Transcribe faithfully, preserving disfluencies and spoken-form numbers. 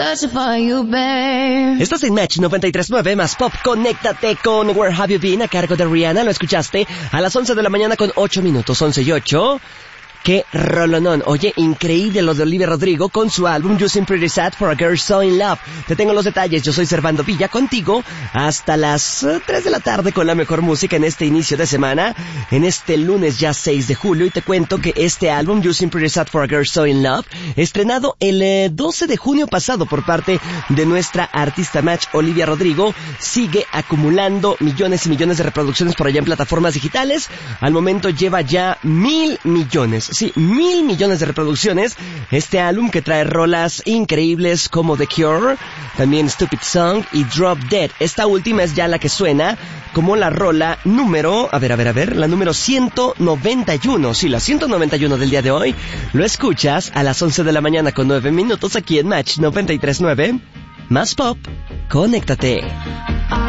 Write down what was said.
Estás en Match noventa y tres punto nueve más Pop. Conéctate con Where Have You Been a cargo de Rihanna. Lo escuchaste a las once de la mañana con ocho minutos, once y ocho. ¡Qué rolonón! Oye, increíble lo de Olivia Rodrigo con su álbum You Seem Pretty Sad for a Girl So In Love. Te tengo los detalles, yo soy Servando Villa contigo hasta las uh, tres de la tarde con la mejor música en este inicio de semana, en este lunes ya seis de julio, y te cuento que este álbum You Seem Pretty Sad for a Girl So In Love, estrenado el eh, doce de junio pasado por parte de nuestra artista Match Olivia Rodrigo, sigue acumulando millones y millones de reproducciones por allá en plataformas digitales. Al momento lleva ya mil millones. Sí, mil millones de reproducciones. Este álbum que trae rolas increíbles como The Cure, también Stupid Song y Drop Dead. Esta última es ya la que suena como la rola número, a ver, a ver, a ver, la número ciento noventa y uno. Sí, la ciento noventa y uno del día de hoy. Lo escuchas a las once de la mañana con nueve minutos aquí en Match noventa y tres punto nueve. Más Pop. Conéctate.